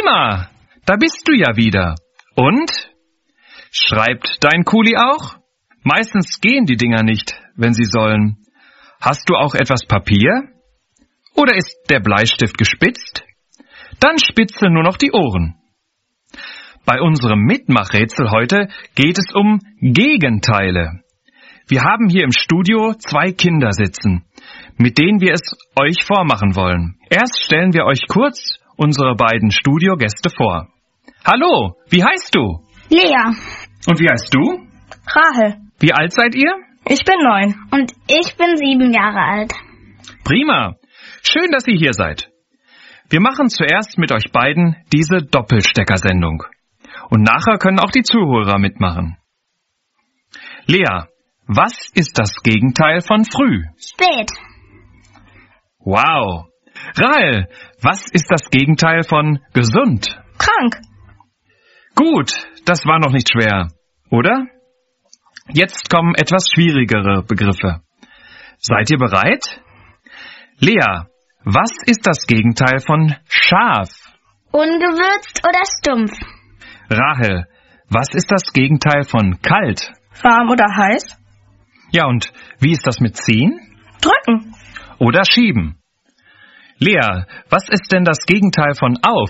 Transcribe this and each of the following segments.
Prima, da bist du ja wieder. Und? Schreibt dein Kuli auch? Meistens gehen die Dinger nicht, wenn sie sollen. Hast du auch etwas Papier? Oder ist der Bleistift gespitzt? Dann spitze nur noch die Ohren. Bei unserem Mitmachrätsel heute geht es um Gegenteile. Wir haben hier im Studio 2 Kinder sitzen, mit denen wir es euch vormachen wollen. Erst stellen wir euch kurz unsere beiden Studiogäste vor. Hallo, wie heißt du? Lea. Und wie heißt du? Rahel. Wie alt seid ihr? Ich bin 9. Und ich bin 7 Jahre alt. Prima. Schön, dass ihr hier seid. Wir machen zuerst mit euch beiden diese Doppelstecker-Sendung. Und nachher können auch die Zuhörer mitmachen. Lea, was ist das Gegenteil von früh? Spät. Wow. Rahel, was ist das Gegenteil von gesund? Krank. Gut, das war noch nicht schwer, oder? Jetzt kommen etwas schwierigere Begriffe. Seid ihr bereit? Lea, was ist das Gegenteil von scharf? Ungewürzt oder stumpf? Rahel, was ist das Gegenteil von kalt? Warm oder heiß? Ja, und wie ist das mit ziehen? Drücken. Oder schieben? Lea, was ist denn das Gegenteil von auf?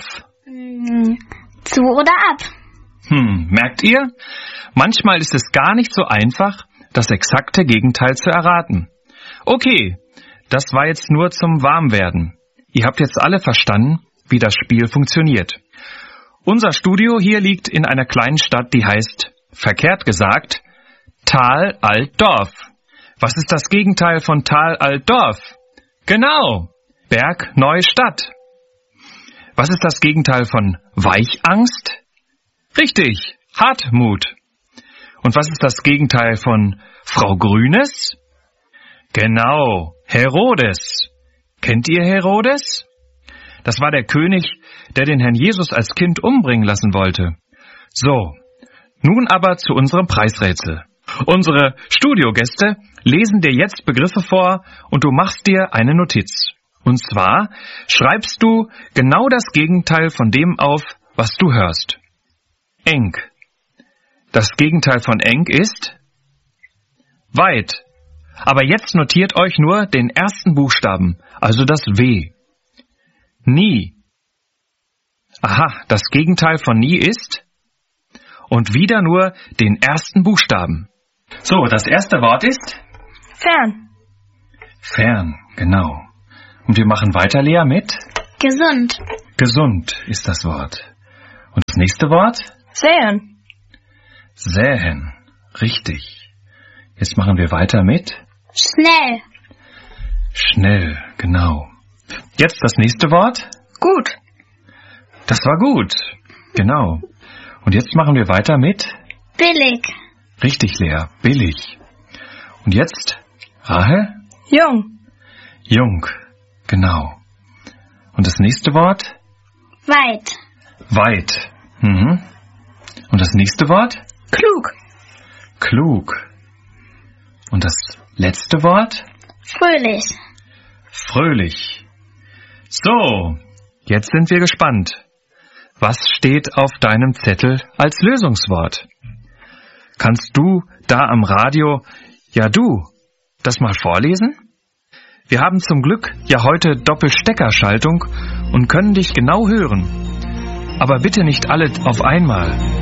Zu oder ab? Merkt ihr? Manchmal ist es gar nicht so einfach, das exakte Gegenteil zu erraten. Okay, das war jetzt nur zum Warmwerden. Ihr habt jetzt alle verstanden, wie das Spiel funktioniert. Unser Studio hier liegt in einer kleinen Stadt, die heißt, verkehrt gesagt, Tal-Alt-Dorf. Was ist das Gegenteil von Tal-Alt-Dorf? Genau, Berg-Neustadt. Was ist das Gegenteil von Weichangst? Richtig, Hartmut. Und was ist das Gegenteil von Frau Grünes? Genau, Herodes. Kennt ihr Herodes? Das war der König, der den Herrn Jesus als Kind umbringen lassen wollte. So, nun aber zu unserem Preisrätsel. Unsere Studiogäste lesen dir jetzt Begriffe vor und du machst dir eine Notiz. Und zwar schreibst du genau das Gegenteil von dem auf, was du hörst. Eng. Das Gegenteil von eng ist weit. Aber jetzt notiert euch nur den ersten Buchstaben, also das W. Nie. Aha, das Gegenteil von nie ist und wieder nur den ersten Buchstaben. So, das erste Wort ist Fern. fern, genau. Und wir machen weiter, Lea, mit Gesund. gesund ist das Wort. Und das nächste Wort? Säen. Säen, richtig. Jetzt machen wir weiter mit Schnell. schnell, genau. Jetzt das nächste Wort? Gut. Das war gut, genau. Und jetzt machen wir weiter mit Billig. richtig, Lea, billig. Und jetzt Rahel? Jung. Jung, genau. Und das nächste Wort? Weit. Weit. Und das nächste Wort? Klug. Klug. Und das letzte Wort? Fröhlich. Fröhlich. So, jetzt sind wir gespannt. Was steht auf deinem Zettel als Lösungswort? Kannst du da am Radio, ja du, das mal vorlesen? Wir haben zum Glück ja heute Doppelsteckerschaltung und können dich genau hören. Aber bitte nicht alle auf einmal.